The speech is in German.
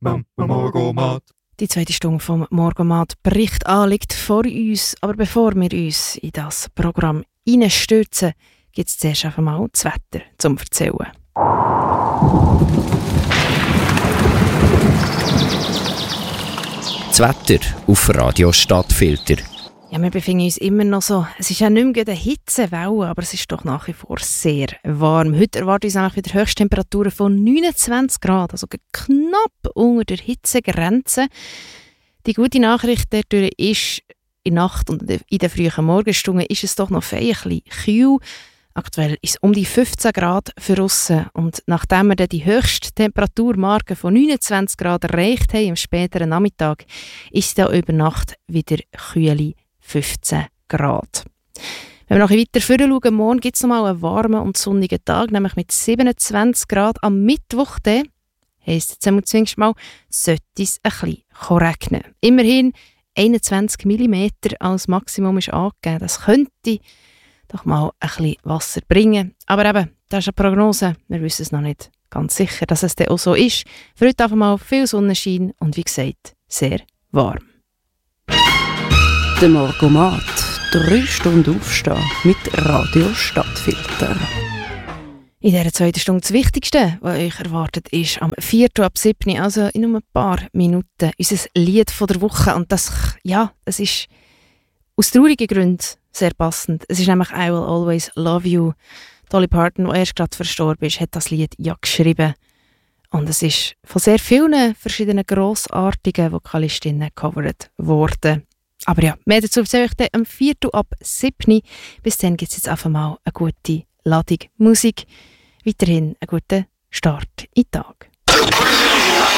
Morgomat. Die zweite Stunde vom Morgomat Bericht an liegt vor uns. Aber bevor wir uns in das Programm hineinstürzen, gibt es zuerst einmal das Wetter zum Erzählen. Das Wetter auf Radio Stadtfilter. Ja, wir befinden uns immer noch so. Es ist ja nicht mehr eine Hitzewelle, aber es ist doch nach wie vor sehr warm. Heute erwarten uns nämlich wieder Höchsttemperaturen von 29 Grad, also knapp unter der Hitzegrenze. Die gute Nachricht dadurch ist, in der Nacht und in den frühen Morgenstunden ist es doch noch ein bisschen kühl. Aktuell ist es um die 15 Grad für draussen. Und nachdem wir dann die höchste Temperaturmarke von 29 Grad erreicht haben, am späteren Nachmittag, ist es dann über Nacht wieder kühle 15 Grad. Wenn wir noch weiter vorne schauen, morgen gibt es noch mal einen warmen und sonnigen Tag, nämlich mit 27 Grad. Am Mittwoch dann, heisst jetzt zumindest mal, sollte es ein bisschen regnen. Immerhin 21 mm als Maximum ist angegeben. Das könnte doch mal ein bisschen Wasser bringen. Aber eben, das ist eine Prognose. Wir wissen es noch nicht ganz sicher, dass es dann auch so ist. Für heute einfach mal viel Sonnenschein und wie gesagt, sehr warm. Der Morgomat. 3 Stunden aufstehen mit Radio Stadtfilter. In dieser zweiten Stunde das Wichtigste, was euch erwartet, ist am 4. ab 7. Also in nur ein paar Minuten unser Lied von der Woche. Und das ist aus traurigen Gründen sehr passend. Es ist nämlich «I Will Always Love You». Dolly Parton, die erst gerade verstorben ist, hat das Lied ja geschrieben. Und es ist von sehr vielen verschiedenen grossartigen Vokalistinnen gecovert worden. Aber ja, mehr dazu erzähle ich dann am 4. ab 7. Bis dann gibt es jetzt einfach mal eine gute Ladung Musik. Weiterhin einen guten Start in den Tag.